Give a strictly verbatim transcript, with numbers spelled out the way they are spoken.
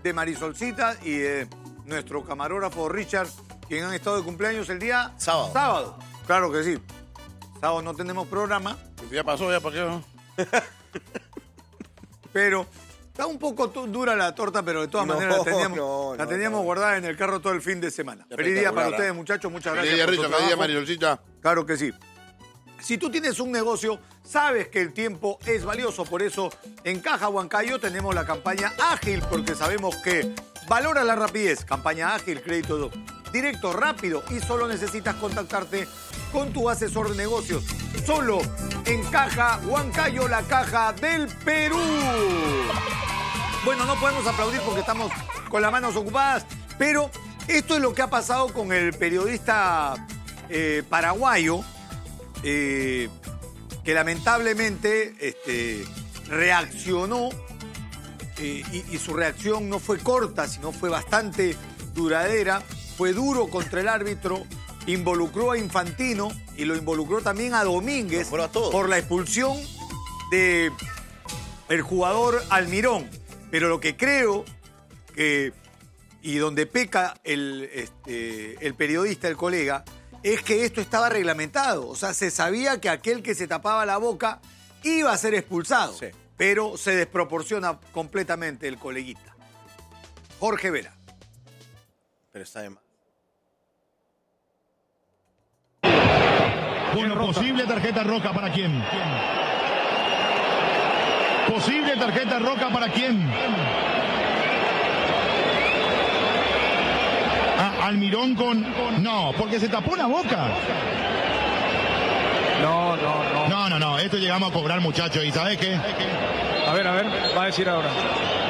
de Marisolcita y de nuestro camarógrafo Richard, quien han estado de cumpleaños el día... Sábado. Sábado. Claro que sí. Sábado no tenemos programa. Ya pasó, ya para qué, ¿no? Pero está un poco dura la torta, pero de todas No, maneras la teníamos, no, la no, teníamos no. guardada en el carro todo el fin de semana. Feliz día para ustedes, muchachos. Muchas gracias Feliz día, por su Richard. Feliz día, trabajo. Marisolcita. Claro que sí. Si tú tienes un negocio, sabes que el tiempo es valioso. Por eso, en Caja Huancayo tenemos la campaña ágil, porque sabemos que valora la rapidez. Campaña ágil, crédito directo, rápido, y solo necesitas contactarte con tu asesor de negocios. Solo en Caja Huancayo, la caja del Perú. Bueno, no podemos aplaudir porque estamos con las manos ocupadas, pero esto es lo que ha pasado con el periodista eh, paraguayo, eh, que lamentablemente este, reaccionó, eh, y, y su reacción no fue corta, sino fue bastante duradera. Fue duro contra el árbitro, involucró a Infantino y lo involucró también a Domínguez a por la expulsión de el jugador Almirón. Pero lo que creo que, y donde peca el, este, el periodista, el colega, es que esto estaba reglamentado. O sea, se sabía que aquel que se tapaba la boca iba a ser expulsado. Sí. Pero se desproporciona completamente el coleguita. Jorge Vera. Pero está de más. Bueno, posible tarjeta roja para quién. Posible tarjeta roja para quién. Ah, Almirón con... No, porque se tapó la boca. No, no, no. No, no, no. Esto llegamos a cobrar, muchachos. ¿Y sabes qué? A ver, a ver, va a decir ahora.